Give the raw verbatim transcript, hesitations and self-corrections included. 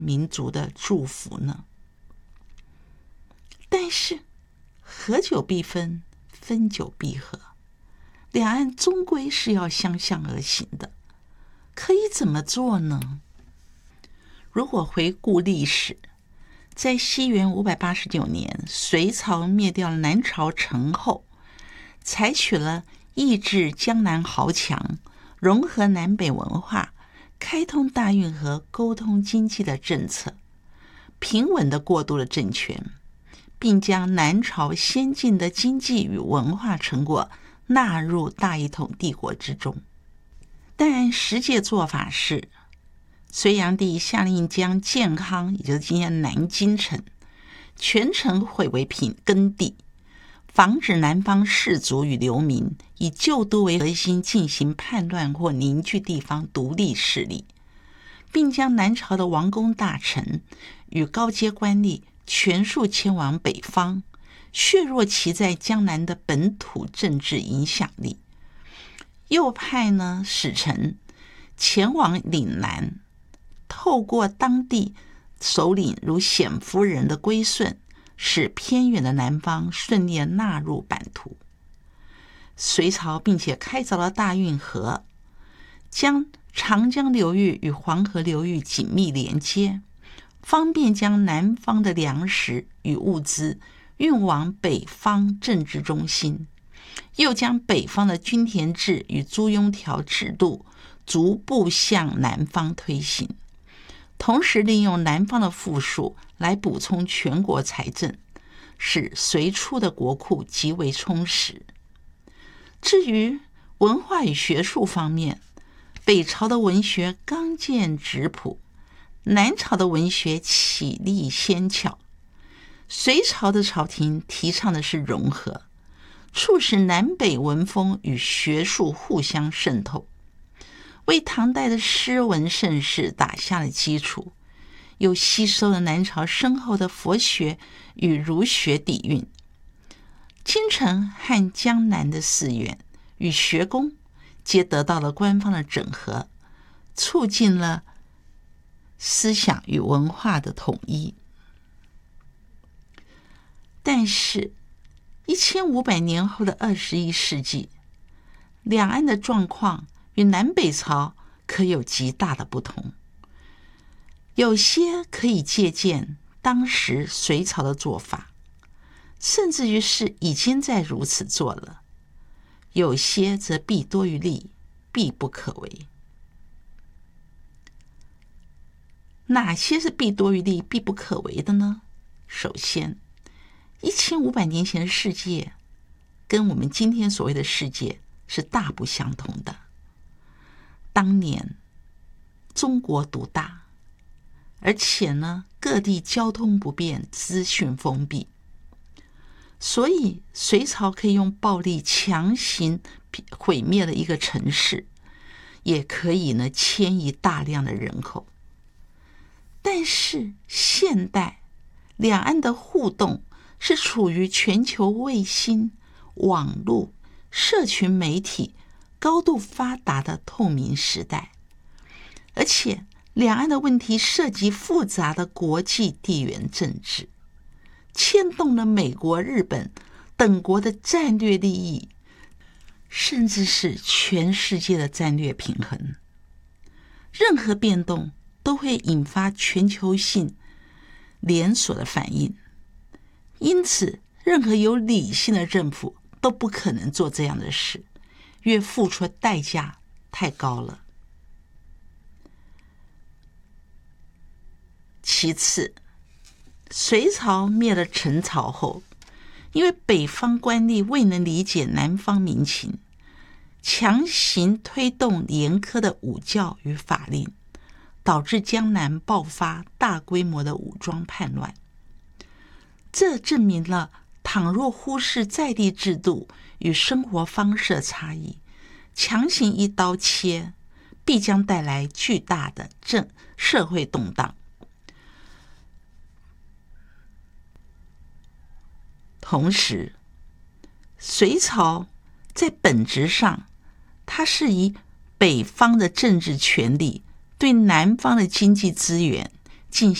民族的祝福呢？但是合久必分，分久必合，两岸终归是要相向而行的。可以怎么做呢？如果回顾历史，在西元五百八十九年，隋朝灭掉了南朝陈后，采取了抑制江南豪强、融合南北文化、开通大运河、沟通经济的政策，平稳地过渡了政权，并将南朝先进的经济与文化成果纳入大一统帝国之中。但实际做法是，隋炀帝下令将建康，也就是今天南京城，全城毁为平耕地，防止南方士族与流民以旧都为核心进行叛乱或凝聚地方独立势力，并将南朝的王公大臣与高阶官吏全数迁往北方，削弱其在江南的本土政治影响力。又派呢使臣前往岭南，透过当地首领如显夫人的归顺，使偏远的南方顺利纳入版图。隋朝并且开凿了大运河，将长江流域与黄河流域紧密连接，方便将南方的粮食与物资运往北方政治中心，又将北方的均田制与租庸条制度逐步向南方推行，同时利用南方的富庶来补充全国财政，使隋初的国库极为充实。至于文化与学术方面，北朝的文学刚健质朴，南朝的文学绮丽纤巧。隋朝的朝廷提倡的是融合，促使南北文风与学术互相渗透，为唐代的诗文盛世打下了基础，又吸收了南朝深厚的佛学与儒学底蕴。京城和江南的寺院与学宫皆得到了官方的整合，促进了思想与文化的统一。但是一千五百年后的二十一世纪，两岸的状况与南北朝可有极大的不同。有些可以借鉴当时隋朝的做法，甚至于是已经在如此做了；有些则弊多于利，弊不可为。哪些是弊多于利、弊不可为的呢？首先，一千五百年前的世界跟我们今天所谓的世界是大不相同的。当年中国独大，而且呢各地交通不便，资讯封闭，所以隋朝可以用暴力强行毁灭了一个城市，也可以呢迁移大量的人口。但是现代两岸的互动是处于全球卫星、网络、社群媒体高度发达的透明时代，而且两岸的问题涉及复杂的国际地缘政治，牵动了美国、日本等国的战略利益，甚至是全世界的战略平衡。任何变动都会引发全球性连锁的反应，因此任何有理性的政府都不可能做这样的事，因为付出的代价太高了。其次，隋朝灭了陈朝后，因为北方官吏未能理解南方民情，强行推动严苛的武教与法令，导致江南爆发大规模的武装叛乱。这证明了，倘若忽视在地制度与生活方式的差异，强行一刀切，必将带来巨大的政社会动荡。同时，隋朝在本质上，它是以北方的政治权力对南方的经济资源进